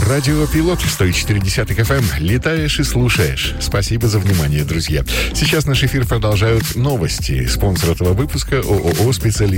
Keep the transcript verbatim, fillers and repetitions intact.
Радио Пилот сто четыре эф эм. Летаешь и слушаешь. Спасибо за внимание, друзья. Сейчас наш эфир продолжают новости. Спонсор этого выпуска ООО «Специалист».